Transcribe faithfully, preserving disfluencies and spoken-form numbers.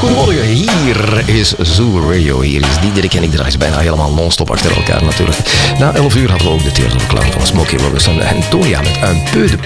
Goedemorgen, hier is Zoo Radio. Hier is Diederik en ik draai ze bijna helemaal non-stop achter elkaar natuurlijk. Na elf uur hadden we ook de Tears of a Clown van Smokey Robinson en Tonia met un peu de